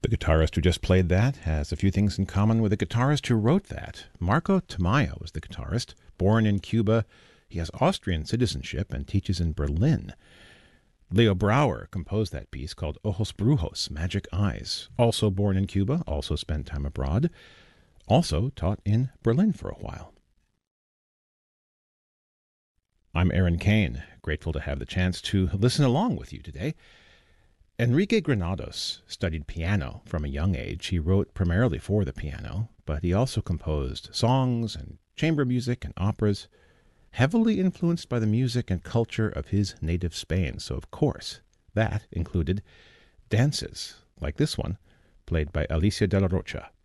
The guitarist who just played that has a few things in common with the guitarist who wrote that. Marco Tamayo was the guitarist. Born in Cuba, he has Austrian citizenship and teaches in Berlin. Leo Brouwer composed that piece called Ojos Brujos, Magic Eyes. Also born in Cuba, also spent time abroad. Also taught in Berlin for a while. I'm Aaron Kane, grateful to have the chance to listen along with you today. Enrique Granados studied piano from a young age. He wrote primarily for the piano, but he also composed songs and chamber music and operas, heavily influenced by the music and culture of his native Spain. So, of course, that included dances like this one, played by Alicia de la Rocha.